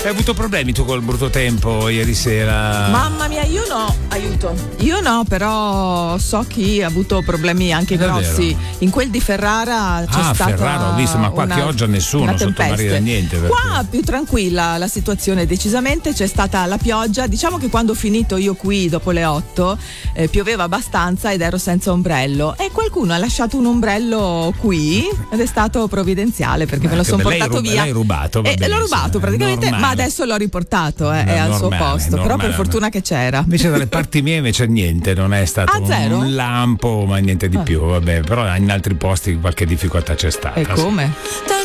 Hai avuto problemi tu col brutto tempo ieri sera? Mamma mia, io no, aiuto. Io no, però so chi ha avuto problemi anche grossi. In quel di Ferrara c'è stata Ferrara ho visto, ma qua una, pioggia nessuno, sotto Maria niente. Perché... Qua più tranquilla la situazione, decisamente c'è stata la pioggia. Diciamo che quando ho finito io qui dopo le 8 pioveva abbastanza ed ero senza ombrello e qualcuno ha lasciato un ombrello qui ed è stato provvidenziale perché me lo sono portato via. L'hai rubato, l'ho rubato praticamente, ma adesso l'ho riportato, è al suo posto, però per fortuna che c'era. Invece dalle parti mie invece niente, non è stato un lampo, ma niente di più, vabbè, però in altri posti qualche difficoltà c'è stata. E come?